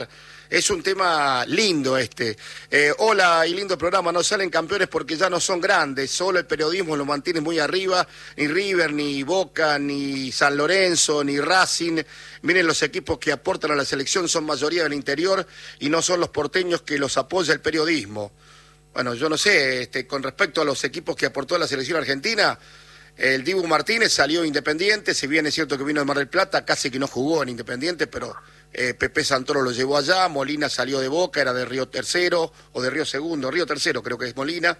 Es un tema lindo este. Hola y lindo programa, no salen campeones porque ya no son grandes, solo el periodismo lo mantiene muy arriba, ni River, ni Boca, ni San Lorenzo, ni Racing. Miren, los equipos que aportan a la selección son mayoría del interior y no son los porteños que los apoya el periodismo. Bueno, yo no sé, con respecto a los equipos que aportó a la selección argentina, el Dibu Martínez salió Independiente, si bien es cierto que vino de Mar del Plata, casi que no jugó en Independiente, pero Pepe Santoro lo llevó allá. Molina salió de Boca, era de Río Tercero o de Río Segundo, Río Tercero creo que es Molina,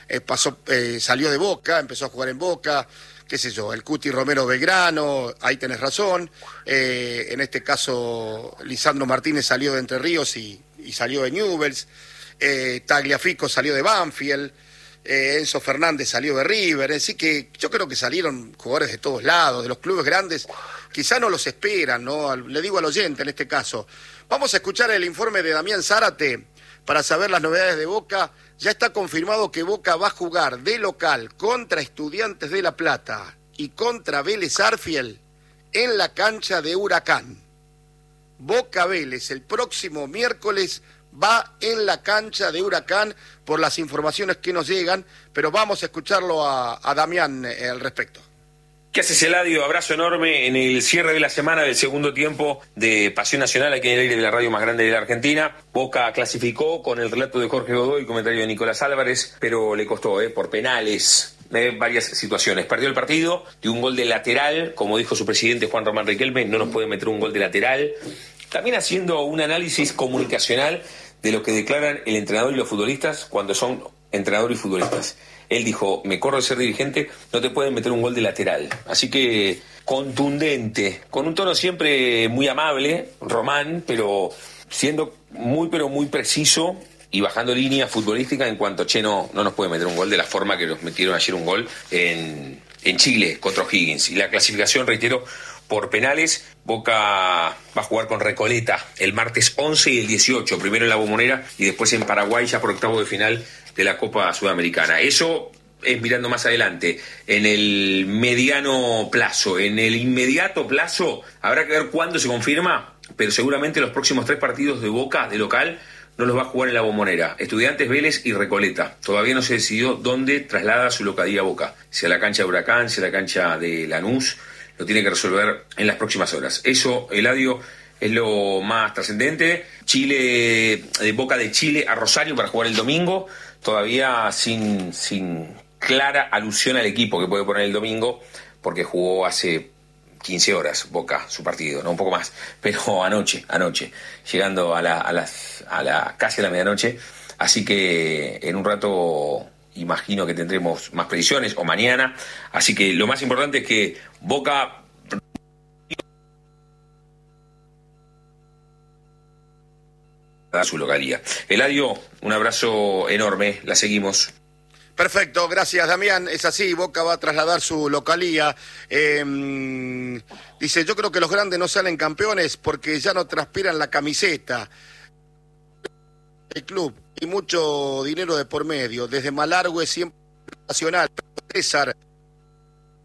salió de Boca, empezó a jugar en Boca, qué sé yo, el Cuti Romero Belgrano, ahí tenés razón. En este caso Lisandro Martínez salió de Entre Ríos y salió de Newell's. Tagliafico salió de Banfield. Enzo Fernández salió de River, así que yo creo que salieron jugadores de todos lados, de los clubes grandes, quizá no los esperan, ¿no? Le digo al oyente en este caso. Vamos a escuchar el informe de Damián Zárate para saber las novedades de Boca. Ya está confirmado que Boca va a jugar de local contra Estudiantes de La Plata y contra Vélez Arfiel en la cancha de Huracán. Boca Vélez el próximo miércoles va en la cancha de Huracán por las informaciones que nos llegan, pero vamos a escucharlo a Damián al respecto. ¿Qué haces, Eladio? Abrazo enorme en el cierre de la semana del segundo tiempo de Pasión Nacional aquí en el aire de la radio más grande de la Argentina. Boca clasificó con el relato de Jorge Godoy y comentario de Nicolás Álvarez, pero le costó, por penales. Varias situaciones. Perdió el partido de un gol de lateral, como dijo su presidente Juan Román Riquelme, no nos puede meter un gol de lateral. También haciendo un análisis comunicacional de lo que declaran el entrenador y los futbolistas cuando son entrenador y futbolistas. Él dijo, me corro de ser dirigente, no te pueden meter un gol de lateral. Así que contundente, con un tono siempre muy amable, Román, pero siendo muy preciso y bajando línea futbolística en cuanto, no nos puede meter un gol de la forma que nos metieron ayer un gol en Chile contra O'Higgins. Y la clasificación, reitero, por penales. Boca va a jugar con Recoleta el martes 11 y el 18, primero en La Bombonera y después en Paraguay ya por octavo de final de la Copa Sudamericana. Eso es mirando más adelante, en el mediano plazo. En el inmediato plazo habrá que ver cuándo se confirma, pero seguramente los próximos 3 partidos de Boca de local no los va a jugar en La Bombonera. Estudiantes, Vélez y Recoleta. Todavía no se decidió dónde traslada su localía Boca, si a la cancha de Huracán, si a la cancha de Lanús. Lo tiene que resolver en las próximas horas. Eso, Eladio, es lo más trascendente. Chile, de Boca de Chile a Rosario para jugar el domingo, todavía sin clara alusión al equipo que puede poner el domingo, porque jugó hace 15 horas Boca su partido, no un poco más, pero anoche, llegando a la casi a la medianoche. Así que en un rato imagino que tendremos más precisiones, o mañana. Así que lo más importante es que Boca a su localía. Eladio, un abrazo enorme, la seguimos. Perfecto, gracias Damián. Es así, Boca va a trasladar su localía. Dice, yo creo que los grandes no salen campeones porque ya no transpiran la camiseta. El club y mucho dinero de por medio. Desde Malargüe siempre nacional. César.